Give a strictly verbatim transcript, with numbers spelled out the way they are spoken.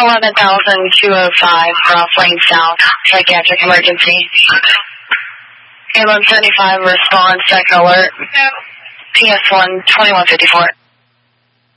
eleven thousand two oh five, Cross Lane South, psychiatric emergency. Ambulance seventy-five, response, second alert. P S one, twenty-one fifty-four.